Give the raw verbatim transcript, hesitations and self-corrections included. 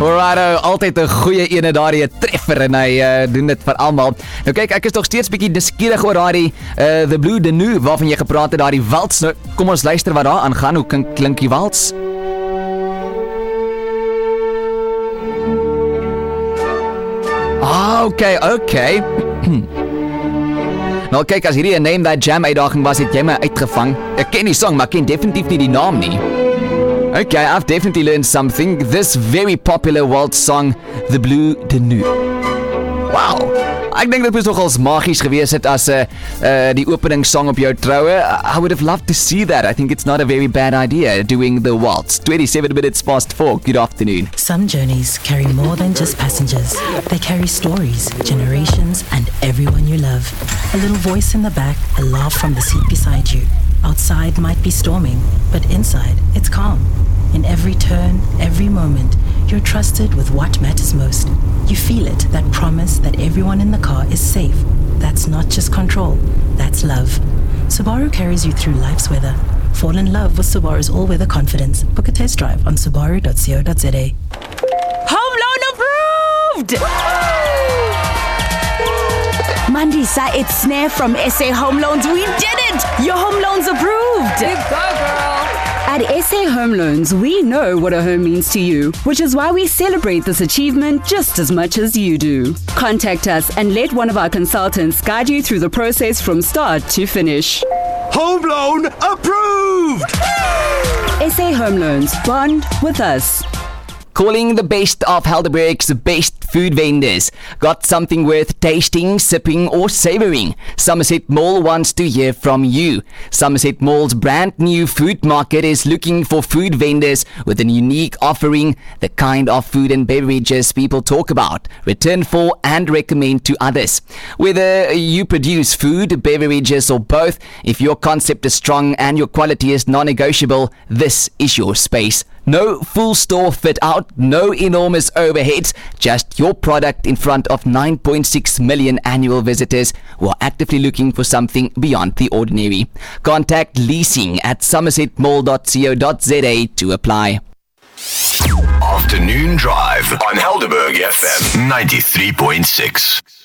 Alright, altyd 'n goeie ene daardie treffer en hy uh, doen dit vir almal. Nou kyk, ek is nog steeds bietjie nuuskierig oor daardie uh, The Blue Danube waarvan jy gepraat het, daardie waltz. Nou, kom ons luister wat daar aangaan. Hoe klink, klink die waltz? Ah, okay, okay. Nou kyk, as hierdie 'n Name That Jam uitdaging was, het jy my uitgevang. Ek ken die song, maar ken definitief nie die naam nie. Okay, I've definitely learned something. This very popular waltz song, The Blue Danube. Wow. Ek dink dit moes nogals magies gewees het as 'n uh, uh, die opening song op jou troue. I would have loved to see that. I think it's not a very bad idea doing the waltz. twenty-seven minutes past four. Good afternoon. Some journeys carry more than just passengers. They carry stories, generations, and everyone you love. A little voice in the back, a laugh from the seat beside you. Outside might be storming, but inside it's calm. In every turn, every moment, you're trusted with what matters most. You feel it, that promise that everyone in the car is safe. That's not just control, that's love. Subaru carries you through life's weather. Fall in love with Subaru's all-weather confidence. Book a test drive on subaru dot co dot za. Home loan approved! Mandisa, it's Snare from S A Home Loans. We did it! Your home loan's approved! You go, girl! At S A Home Loans, we know what a home means to you, which is why we celebrate this achievement just as much as you do. Contact us and let one of our consultants guide you through the process from start to finish. Home loan approved! S A Home Loans, bond with us. Calling the best of Helderberg's best food vendors. Got something worth tasting, sipping, or savoring? Somerset Mall wants to hear from you. Somerset Mall's brand new food market is looking for food vendors with a unique offering, the kind of food and beverages people talk about, return for, and recommend to others. Whether you produce food, beverages, or both, if your concept is strong and your quality is non-negotiable, this is your space. No full store fit out, no enormous overheads, just your product in front of nine point six million annual visitors who are actively looking for something beyond the ordinary. Contact leasing at somerset mall dot co dot za to apply. Afternoon Drive on Helderberg F M ninety-three point six.